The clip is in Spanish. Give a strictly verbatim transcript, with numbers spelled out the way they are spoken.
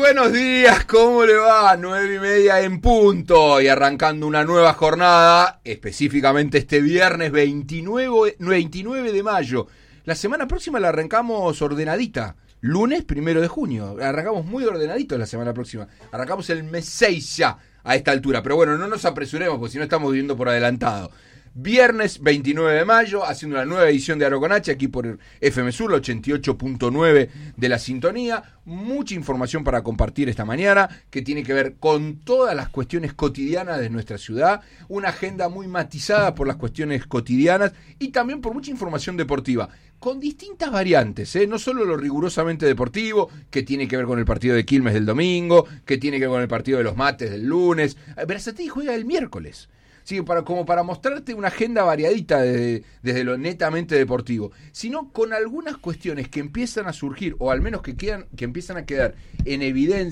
buenos días, ¿cómo le va? Nueve y media en punto y arrancando una nueva jornada, específicamente este viernes veintinueve, veintinueve de mayo. La semana próxima la arrancamos ordenadita, lunes primero de junio, arrancamos muy ordenadito la semana próxima, arrancamos el mes seis ya a esta altura, pero bueno, no nos apresuremos porque si no estamos viviendo por adelantado. Viernes veintinueve de mayo, haciendo una nueva edición de Aro con H, aquí por F M Sur, ochenta y ocho punto nueve de la sintonía. Mucha información para compartir esta mañana, que tiene que ver con todas las cuestiones cotidianas de nuestra ciudad. Una agenda muy matizada por las cuestiones cotidianas y también por mucha información deportiva, con distintas variantes, ¿eh? No solo lo rigurosamente deportivo, que tiene que ver con el partido de Quilmes del domingo, que tiene que ver con el partido de los Mates del lunes. Berazategui juega el miércoles. Sí, para, como para mostrarte una agenda variadita desde, desde lo netamente deportivo, sino con algunas cuestiones que empiezan a surgir, o al menos que, quedan, que empiezan a quedar en evidencia